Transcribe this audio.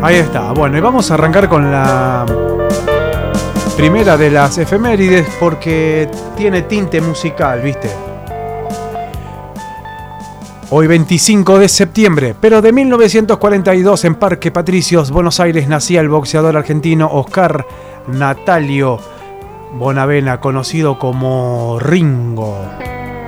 Ahí está. Bueno, y vamos a arrancar con la primera de las efemérides porque tiene tinte musical, ¿viste? Hoy 25 de septiembre, pero de 1942 en Parque Patricios, Buenos Aires, nacía el boxeador argentino Oscar Natalio Bonavena, conocido como Ringo.